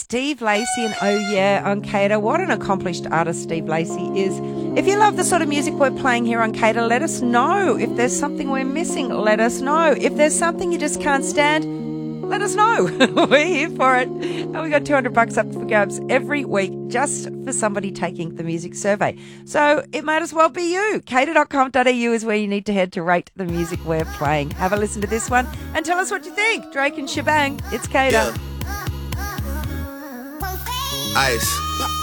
Steve Lacey and Oh Yeah on Cater. What an accomplished artist Steve Lacey is. If you love the sort of music we're playing here on Cater, let us know. If there's something we're missing, let us know. If there's something you just can't stand, let us know. We're here for it. And we got $200 up for grabs every week just for somebody taking the music survey. So it might as well be you. Cater.com.au is where you need to head to rate the music we're playing. Have a listen to this one and tell us what you think. Drake and Shebang, it's Cater. Yeah. Ice.